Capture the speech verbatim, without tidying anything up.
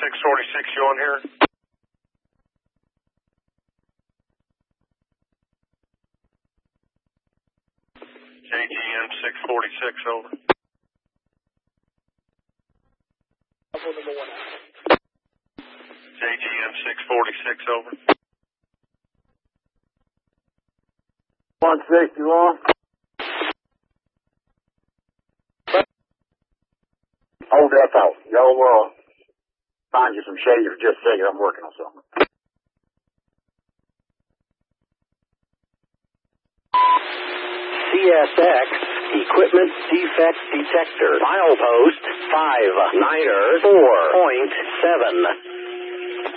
six forty-six, you on here? J G M six forty-six, over. Number one. J G M six forty-six, over. one sixty-one. Hold that thought. Y'all uh, find you some shade for just a second. I'm working on something. C S X Equipment Defect Detector. Milepost five niner four point seven.